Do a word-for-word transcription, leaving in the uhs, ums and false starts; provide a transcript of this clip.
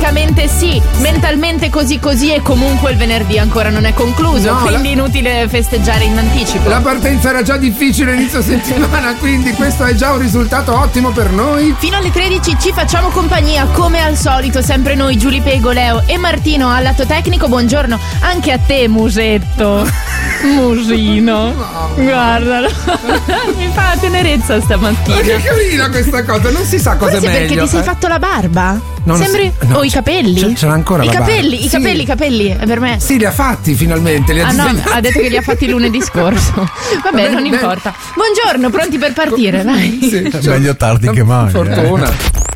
Fisicamente sì, mentalmente così così, e comunque il venerdì ancora non è concluso, No, quindi la... inutile festeggiare in anticipo. La partenza era già difficile inizio settimana, quindi questo è già un risultato ottimo per noi. Fino alle tredici ci facciamo compagnia come al solito, sempre noi, Giulia Pego, Leo e Martino al lato tecnico. Buongiorno anche a te, musetto. Musino, no. Guardalo. Mi fa tenerezza stamattina. Ma che carina questa cosa, non si sa cosa è meglio. Forse perché ti sei eh? fatto la barba? Non Sembri no, o i capelli? C'era ancora I la capelli, barba. i Sì. capelli, i capelli, è per me. Sì, li ha fatti finalmente. Li ha ah disegnati. no, ha detto che li ha fatti lunedì scorso. Vabbè, Vabbè non beh. importa. Buongiorno, pronti per partire, dai. Sì, cioè, meglio tardi che mai. Fortuna. Eh.